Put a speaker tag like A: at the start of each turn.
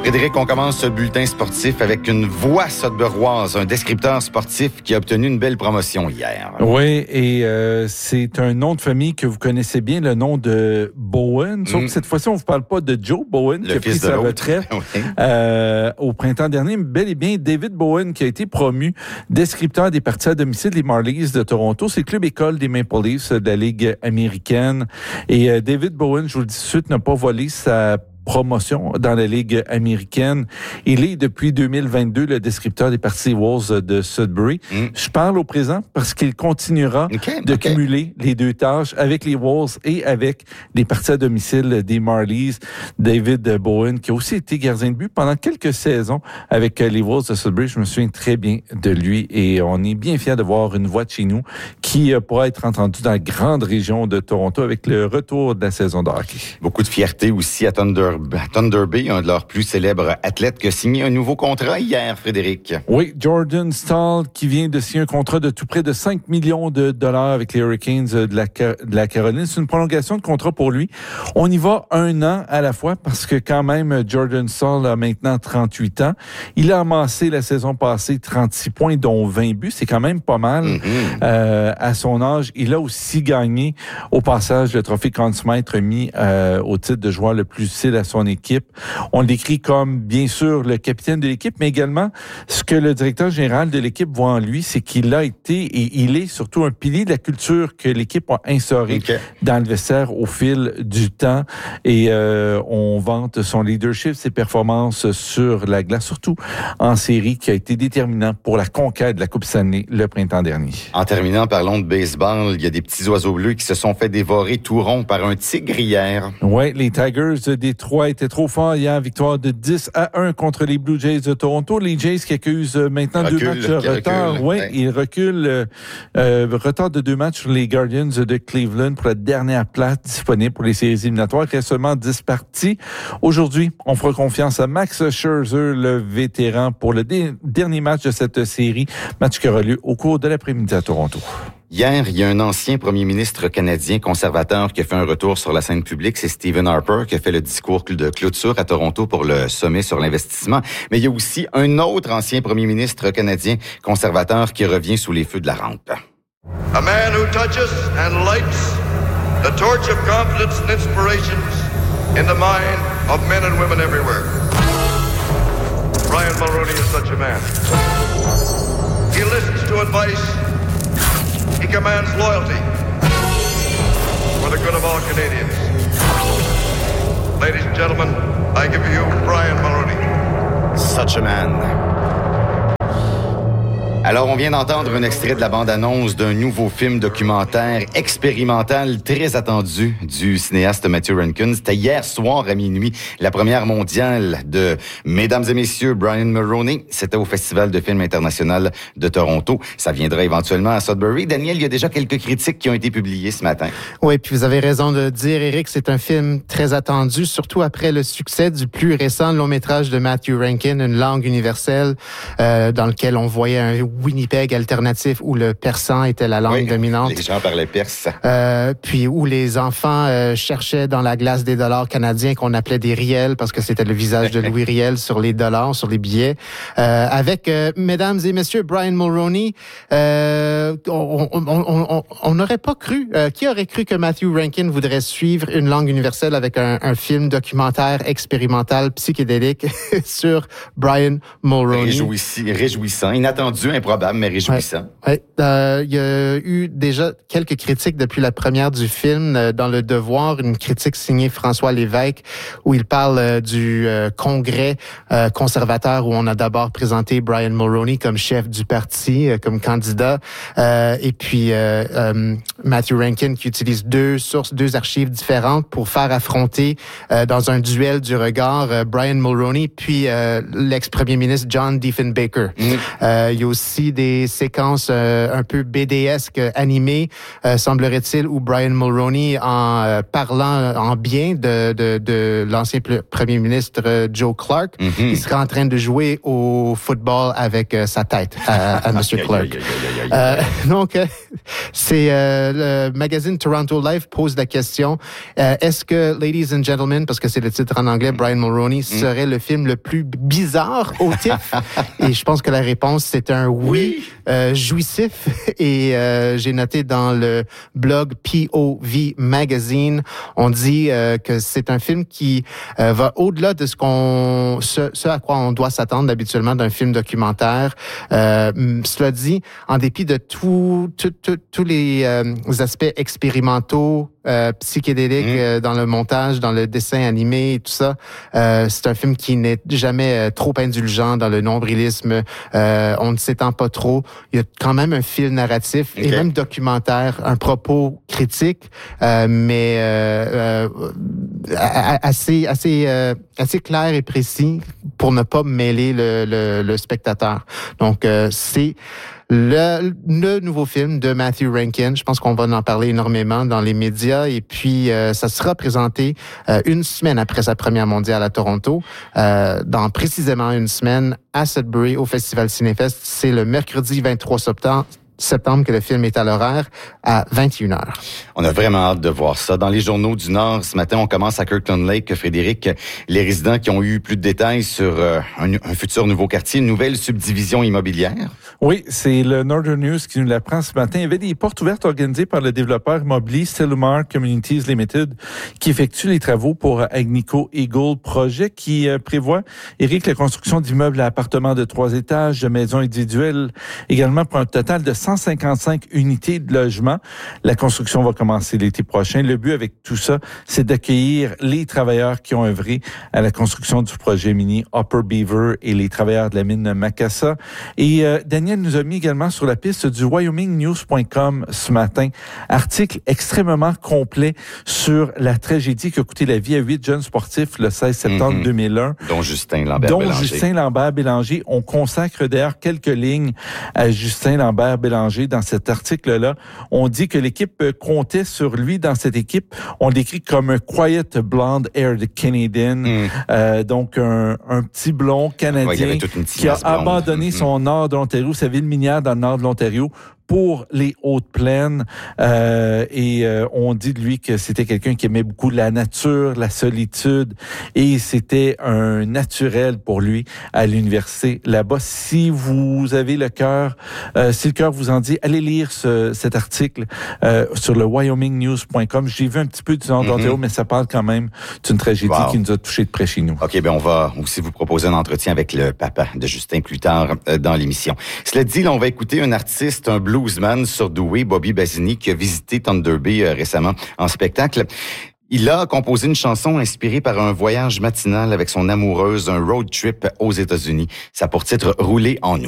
A: Frédéric, on commence ce bulletin sportif avec une voix sudburoise, un descripteur sportif qui a obtenu une belle promotion hier.
B: Oui, et c'est un nom de famille que vous connaissez bien, le nom de Bowen. Sauf que cette fois-ci, on ne vous parle pas de Joe Bowen, qui a pris sa retraite au printemps dernier, mais bel et bien David Bowen, qui a été promu descripteur des parties à domicile des Marlies de Toronto. C'est le club école des Maple Leafs de la Ligue américaine. Et David Bowen, je vous le dis tout de suite, n'a pas volé sa promotion dans la Ligue américaine. Il est depuis 2022 le descripteur des parties Wolves de Sudbury. Je parle au présent parce qu'il continuera de cumuler les deux tâches avec les Wolves et avec les parties à domicile des Marlies. David Bowen, qui a aussi été gardien de but pendant quelques saisons avec les Wolves de Sudbury. Je me souviens très bien de lui et on est bien fiers de voir une voix de chez nous qui pourra être entendue dans la grande région de Toronto avec le retour de la saison de hockey.
A: Beaucoup de fierté aussi à Thunder Bay, un de leurs plus célèbres athlètes, qui a signé un nouveau contrat hier, Frédéric.
B: Oui, Jordan Staal, qui vient de signer un contrat de tout près de 5 millions de dollars avec les Hurricanes de la Caroline. C'est une prolongation de contrat pour lui. On y va un an à la fois parce que quand même, Jordan Staal a maintenant 38 ans. Il a amassé la saison passée 36 points, dont 20 buts. C'est quand même pas mal. À son âge, il a aussi gagné au passage le trophée Conn Smythe remis au titre de joueur le plus utile à son équipe. On le décrit comme, bien sûr, le capitaine de l'équipe, mais également, ce que le directeur général de l'équipe voit en lui, c'est qu'il a été et il est surtout un pilier de la culture que l'équipe a instaurée dans le vestiaire au fil du temps. Et on vante son leadership, ses performances sur la glace, surtout en série, qui a été déterminant pour la conquête de la Coupe Stanley le printemps dernier.
A: En terminant, parlons de baseball. Il y a des petits oiseaux bleus qui se sont fait dévorer tout rond par un tigre hier.
B: Oui, les Tigers de Détroit étaient trop forts hier. Victoire de 10-1 contre les Blue Jays de Toronto. Les Jays qui accusent maintenant 2 matchs de retard. Oui, ils reculent. Retard de 2 matchs sur les Guardians de Cleveland pour la dernière place disponible pour les séries éliminatoires. Il reste seulement 10 parties. Aujourd'hui, on fera confiance à Max Scherzer, le vétéran, pour le dernier match de cette série. Match qui aura lieu au cours de l'après-midi à Toronto.
A: Hier, il y a un ancien premier ministre canadien conservateur qui a fait un retour sur la scène publique. C'est Stephen Harper qui a fait le discours de clôture à Toronto pour le sommet sur l'investissement. Mais il y a aussi un autre ancien premier ministre canadien conservateur qui revient sous les feux de la rampe.
C: A man who touches and lights the torch of confidence and inspirations in the mind of men and women everywhere. Brian Mulroney is such a man. He listens to advice. He commands loyalty for the good of all Canadians. Ladies and gentlemen, I give you Brian Mulroney.
A: Such a man. Alors, on vient d'entendre un extrait de la bande-annonce d'un nouveau film documentaire expérimental très attendu du cinéaste Matthew Rankin. C'était hier soir à minuit, la première mondiale de Mesdames et Messieurs Brian Mulroney. C'était au Festival de films international de Toronto. Ça viendra éventuellement à Sudbury. Daniel, il y a déjà quelques critiques qui ont été publiées ce matin.
D: Oui, puis vous avez raison de dire, Éric, c'est un film très attendu, surtout après le succès du plus récent long-métrage de Matthew Rankin, Une langue universelle, dans lequel on voyait un Winnipeg alternatif où le persan était la langue dominante.
A: Les gens parlaient perse.
D: Puis où les enfants cherchaient dans la glace des dollars canadiens qu'on appelait des riels parce que c'était le visage de Louis Riel sur les dollars, sur les billets. Avec mesdames et messieurs Brian Mulroney, on n'aurait pas cru. Qui aurait cru que Matthew Rankin voudrait suivre Une langue universelle avec un film documentaire expérimental psychédélique sur Brian Mulroney?
A: Réjouissant, inattendu, improbable, mais réjouissant.
D: Il y a eu déjà quelques critiques depuis la première du film dans Le Devoir, une critique signée François Lévesque où il parle du congrès conservateur où on a d'abord présenté Brian Mulroney comme chef du parti, comme candidat, et puis Matthew Rankin qui utilise 2 sources, 2 archives différentes pour faire affronter dans un duel du regard Brian Mulroney puis l'ex-premier ministre John Diefenbaker. Il y a aussi aussi des séquences un peu BD-esques animées, semblerait-il, où Brian Mulroney, en parlant en bien de l'ancien premier ministre Joe Clark, il serait en train de jouer au football avec sa tête à M. Clark. Donc, c'est le magazine Toronto Life pose la question, est-ce que Ladies and Gentlemen, parce que c'est le titre en anglais, Brian Mulroney, serait le film le plus bizarre au TIFF? Et je pense que la réponse, c'est un oui. Jouissif. Et j'ai noté dans le blog POV Magazine, on dit que c'est un film qui va au-delà de ce à quoi on doit s'attendre habituellement d'un film documentaire. Cela dit, en dépit de tous les aspects expérimentaux, psychédéliques dans le montage, dans le dessin animé et tout ça, c'est un film qui n'est jamais trop indulgent dans le nombrilisme. On ne s'étend pas trop. Il y a quand même un fil narratif et même documentaire, un propos critique, mais assez clair et précis pour ne pas mêler le spectateur. Donc, c'est le nouveau film de Matthew Rankin. Je pense qu'on va en parler énormément dans les médias et puis ça sera présenté une semaine après sa première mondiale à Toronto, dans précisément une semaine à Sudbury au Festival Cinéfest. C'est le mercredi 23 septembre que le film est à l'horaire à 21h.
A: On a vraiment hâte de voir ça. Dans les journaux du Nord, ce matin, on commence à Kirkland Lake. Frédéric, les résidents qui ont eu plus de détails sur un futur nouveau quartier, une nouvelle subdivision immobilière.
B: Oui, c'est le Northern News qui nous l'apprend ce matin. Il y avait des portes ouvertes organisées par le développeur immobilier Stellumar Communities Limited qui effectue les travaux pour Agnico Eagle, projet qui prévoit, Éric, la construction d'immeubles à appartements de 3 étages, de maisons individuelles, également pour un total de 155 unités de logement. La construction va commencer l'été prochain. Le but avec tout ça, c'est d'accueillir les travailleurs qui ont œuvré à la construction du projet minier Upper Beaver et les travailleurs de la mine Macassa. Et Daniel nous a mis également sur la piste du WyomingNews.com ce matin. Article extrêmement complet sur la tragédie qui a coûté la vie à 8 jeunes sportifs le 16 septembre 2001.
A: Dont Justin Lambert-Bélanger. On consacre d'ailleurs quelques lignes à Justin Lambert-Bélanger dans cet article-là. On dit que l'équipe comptait sur lui dans cette équipe. On le décrit comme un quiet blonde haired Canadian. Donc, un petit blond canadien qui a abandonné son nord de l'Ontario, sa ville minière dans le nord de l'Ontario, pour les Hautes-Plaines. On dit de lui que c'était quelqu'un qui aimait beaucoup la nature, la solitude, et c'était un naturel pour lui à l'université là-bas. Si vous avez le cœur, si le cœur vous en dit, allez lire cet article sur le WyomingNews.com. J'ai vu un petit peu du nord de l'Ontario, mais ça parle quand même d'une tragédie qui nous a touchés de près chez nous. OK, on va aussi vous proposer un entretien avec le papa de Justin plus tard dans l'émission. Cela dit, là, on va écouter un artiste, un bluesman surdoué, Bobby Basini, qui a visité Thunder Bay récemment en spectacle. Il a composé une chanson inspirée par un voyage matinal avec son amoureuse, un road trip aux États-Unis. Ça a pour titre « Rouler en nous ».